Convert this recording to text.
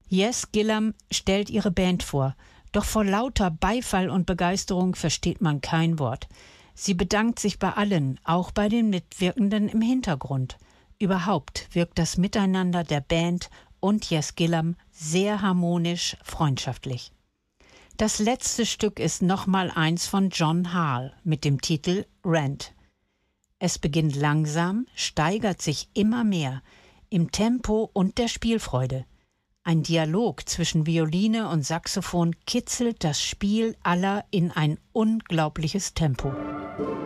Yes Gillam stellt ihre Band vor, doch vor lauter Beifall und Begeisterung versteht man kein Wort. Sie bedankt sich bei allen, auch bei den Mitwirkenden im Hintergrund. Überhaupt wirkt das Miteinander der Band und Yes Gillam sehr harmonisch, freundschaftlich. Das letzte Stück ist nochmal eins von John Hall mit dem Titel Rent. Es beginnt langsam, steigert sich immer mehr, im Tempo und der Spielfreude. Ein Dialog zwischen Violine und Saxophon kitzelt das Spiel aller in ein unglaubliches Tempo.